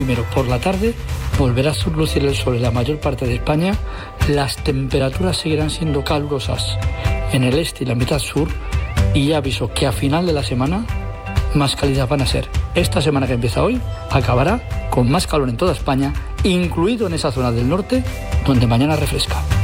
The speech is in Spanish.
Primero, por la tarde volverá a surlucir el sol en la mayor parte de España. Las temperaturas seguirán siendo calurosas en el este y la mitad sur. Y ya aviso que a final de la semana más cálidas van a ser. Esta semana que empieza hoy acabará con más calor en toda España, incluido en esa zona del norte donde mañana refresca.